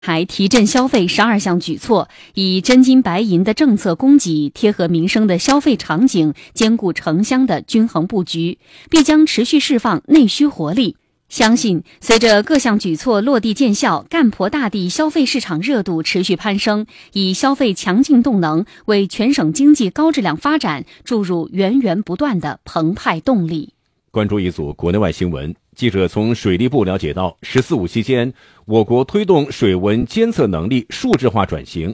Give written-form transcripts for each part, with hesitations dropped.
还提振消费12项举措，以真金白银的政策供给贴合民生的消费场景，兼顾城乡的均衡布局，必将持续释放内需活力。相信随着各项举措落地见效，赣婆大地消费市场热度持续攀升，以消费强劲动能为全省经济高质量发展注入源源不断的澎湃动力。 关注一组国内外新闻。记者从水利部了解到，14五期间，我国推动水文监测能力数字化转型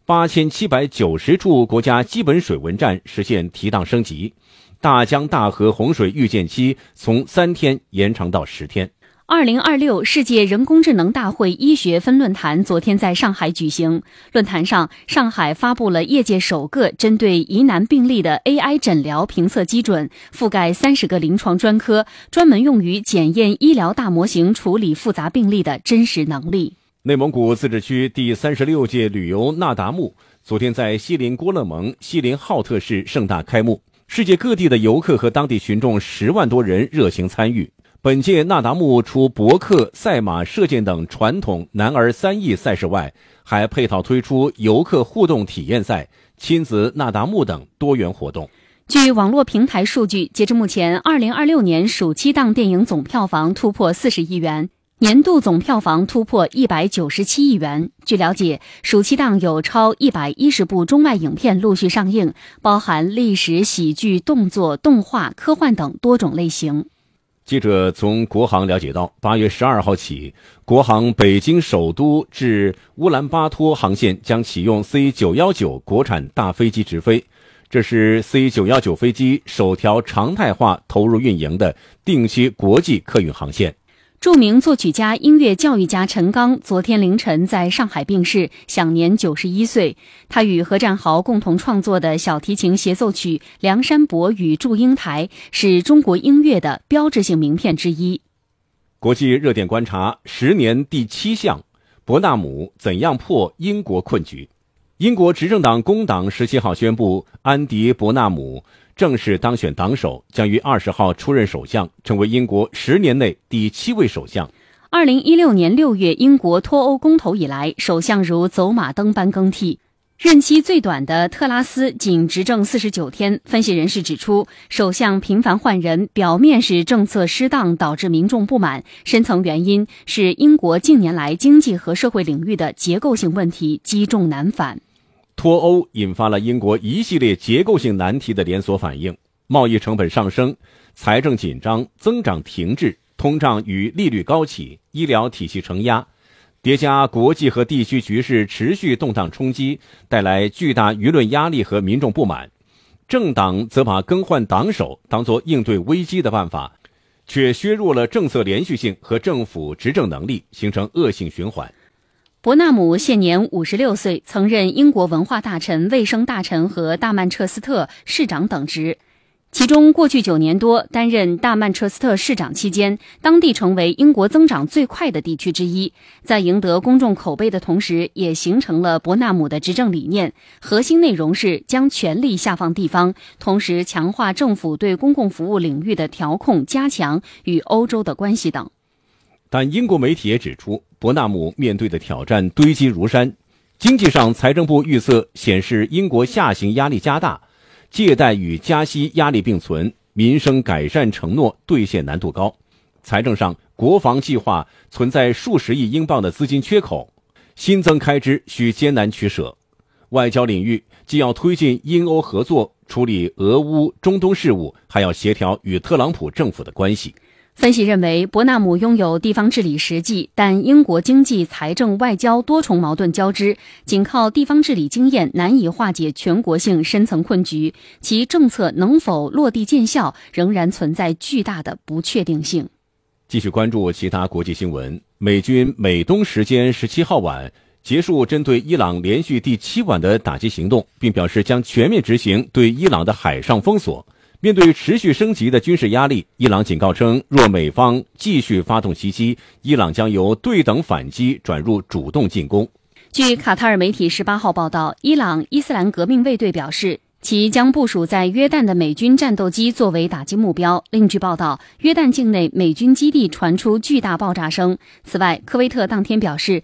，8790处国家基本水文站实现提档升级，大江大河洪水预见期从3天延长到10天。 2026世界人工智能大会医学分论坛昨天在上海举行。论坛上，上海发布了业界首个针对疑难病例的 AI 诊疗评测基准，覆盖30个临床专科，专门用于检验医疗大模型处理复杂病例的真实能力。 内蒙古自治区第36届旅游那达慕昨天在锡林郭勒盟锡林浩特市盛大开幕，世界各地的游客和当地群众10万多人热情参与。本届那达慕除博克、赛马、射箭等传统男儿3翼赛事外，还配套推出游客互动体验赛、亲子那达慕等多元活动。 据网络平台数据，截至目前，2026年暑期档电影总票房突破40亿元，年度总票房突破197亿元。据了解，暑期档有超110部中外影片陆续上映，包含历史、喜剧、动作、动画、科幻等多种类型。 记者从国航了解到，8月12号起，国航北京首都至乌兰巴托航线将启用 C919 国产大飞机直飞，这是 C919 飞机首条常态化投入运营的定期国际客运航线。 著名作曲家、音乐教育家陈刚昨天凌晨在上海病逝，享年91岁。他与何占豪共同创作的小提琴协奏曲《梁山伯与祝英台》是中国音乐的标志性名片之一。 国际热点观察10年第7项，伯纳姆怎样破英国困局？英国执政党工党17号宣布，安迪·伯纳姆正式当选党首，将于20号出任首相，成为英国10年内第7位首相。 2016年6月英国脱欧公投以来，首相如走马灯般更替。任期最短的特拉斯仅执政49天。分析人士指出，首相频繁换人，表面是政策失当导致民众不满，深层原因是英国近年来经济和社会领域的结构性问题积重难返。 脱欧引发了英国一系列结构性难题的连锁反应，贸易成本上升，财政紧张，增长停滞，通胀与利率高企，医疗体系承压，叠加国际和地区局势持续动荡冲击，带来巨大舆论压力和民众不满。政党则把更换党首当作应对危机的办法，却削弱了政策连续性和政府执政能力，形成恶性循环。 伯纳姆现年56岁，曾任英国文化大臣、卫生大臣和大曼彻斯特市长等职。其中过去9年多担任大曼彻斯特市长期间，当地成为英国增长最快的地区之一。在赢得公众口碑的同时，也形成了伯纳姆的执政理念，核心内容是将权力下放地方，同时强化政府对公共服务领域的调控，加强与欧洲的关系等。 但英国媒体也指出，伯纳姆面对的挑战堆积如山。经济上，财政部预测显示英国下行压力加大，借贷与加息压力并存，民生改善承诺兑现难度高。财政上，国防计划存在数十亿英镑的资金缺口，新增开支需艰难取舍。外交领域，既要推进英欧合作，处理俄乌、中东事务，还要协调与特朗普政府的关系。 分析认为，伯纳姆拥有地方治理实际，但英国经济、财政、外交多重矛盾交织，仅靠地方治理经验难以化解全国性深层困局，其政策能否落地见效，仍然存在巨大的不确定性。 继续关注其他国际新闻。美军美东时间17号晚结束针对伊朗连续第7晚的打击行动，并表示将全面执行对伊朗的海上封锁。面对持续升级的军事压力，伊朗警告称，若美方继续发动袭击，伊朗将由对等反击转入主动进攻。 据卡塔尔媒体18号报道，伊朗伊斯兰革命卫队表示，其将部署在约旦的美军战斗机作为打击目标。另据报道，约旦境内美军基地传出巨大爆炸声。此外，科威特当天表示，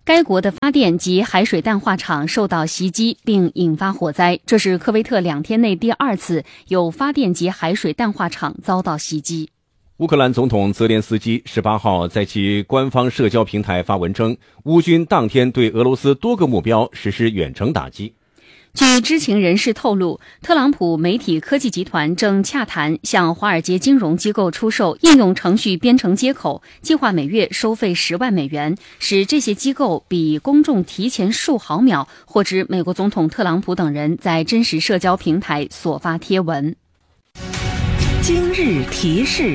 该国的发电及海水淡化厂受到袭击并引发火灾，这是科威特2天内第2次有发电及海水淡化厂遭到袭击。 乌克兰总统泽连斯基18号在其官方社交平台发文称，乌军当天对俄罗斯多个目标实施远程打击。 据知情人士透露，特朗普媒体科技集团正洽谈向华尔街金融机构出售应用程序编程接口，计划每月收费10万美元，使这些机构比公众提前数毫秒获知美国总统特朗普等人在真实社交平台所发贴文。 今日提示。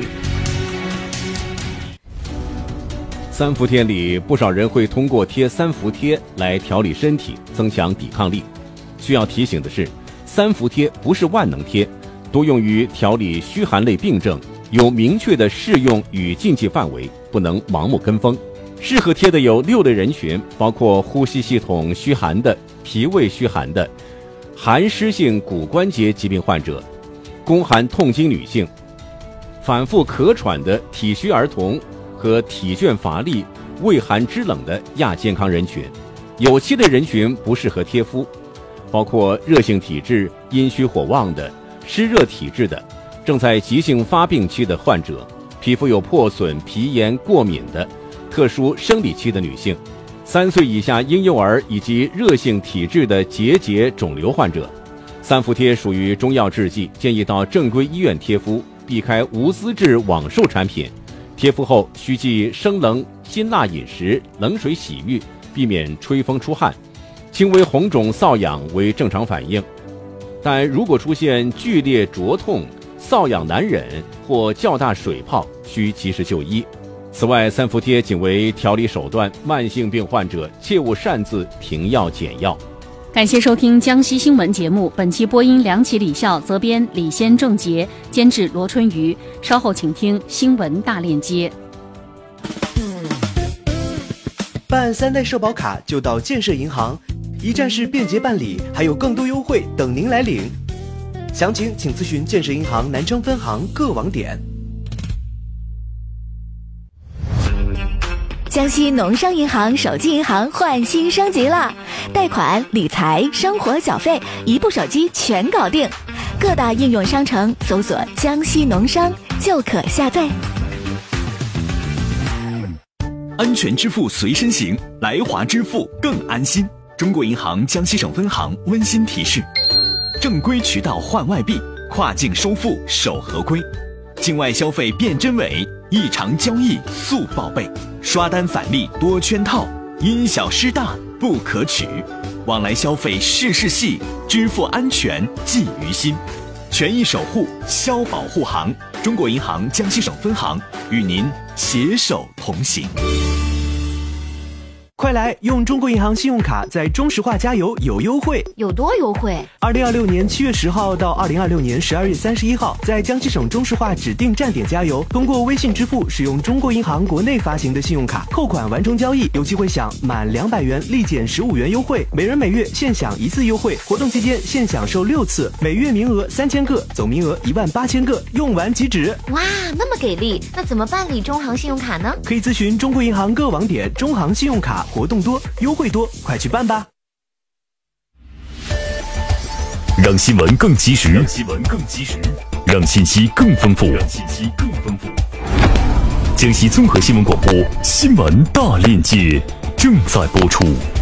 3伏天里，不少人会通过贴3伏贴来调理身体，增强抵抗力。需要提醒的是，3伏贴不是万能贴，多用于调理虚寒类病症，有明确的适用与禁忌范围，不能盲目跟风。适合贴的有6类人群，包括呼吸系统虚寒的、脾胃虚寒的、寒湿性骨关节疾病患者、宫寒痛经女性、反复咳喘的体虚儿童和体倦乏力、畏寒肢冷的亚健康人群。有7类人群不适合贴敷，包括热性体质、阴虚火旺的、湿热体质的、正在急性发病期的患者、皮肤有破损、皮炎、过敏的、特殊生理期的女性、3岁以下婴幼儿以及热性体质的结节肿瘤患者。3伏贴属于中药制剂，建议到正规医院贴敷，避开无资质网售产品。贴敷后需忌生冷辛辣饮食，冷水洗浴，避免吹风出汗。轻微红肿瘙痒为正常反应，但如果出现剧烈灼痛、瘙痒难忍或较大水泡，需及时就医。此外，3伏贴仅为调理手段，慢性病患者切勿擅自停药减药。 感谢收听江西新闻节目，本期播音梁启、李笑，责编李先、郑杰，监制罗春雨。稍后请听新闻大链接。 办3代社保卡就到建设银行，一站式便捷办理，还有更多优惠等您来领。详情请咨询建设银行南昌分行各网点。 江西农商银行手机银行换新升级了，贷款、理财、生活缴费，一部手机全搞定。各大应用商城搜索江西农商就可下载。 安全支付随身行，来华支付更安心。中国银行江西省分行温馨提示：正规渠道换外币，跨境收付守合规，境外消费辨真伪，异常交易速报备，刷单返利多圈套，因小失大不可取。往来消费事事细，支付安全记于心。权益守护，消保护航。中国银行江西省分行与您携手同行。 快来用中国银行信用卡在中石化加油有优惠， 有多优惠 ？2026年7月10号到2026年12月31号，在江西省中石化指定站点加油，通过微信支付使用中国银行国内发行的信用卡扣款完成交易，有机会享满200元立减15元优惠，每人每月限享1次优惠。活动期间限享受6次，每月名额3000个，总名额18000个，用完即止。 哇，那么给力！那怎么办理中行信用卡呢？ 可以咨询中国银行各网点，中行信用卡活动多，优惠多，快去办吧！ 让新闻更及时，让信息更丰富，江西综合新闻广播新闻大链接正在播出。